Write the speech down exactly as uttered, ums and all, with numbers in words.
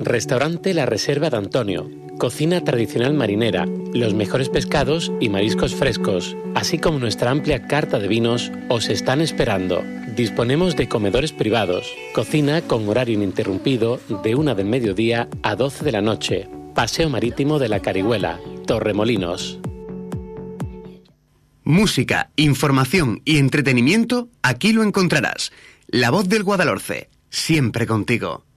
Restaurante La Reserva de Antonio. Cocina tradicional marinera, los mejores pescados y mariscos frescos, así como nuestra amplia carta de vinos, os están esperando. Disponemos de comedores privados, cocina con horario ininterrumpido de una del mediodía a doce de la noche. Paseo Marítimo de la Carihuela, Torremolinos. Música, información y entretenimiento, aquí lo encontrarás. La Voz del Guadalhorce, siempre contigo.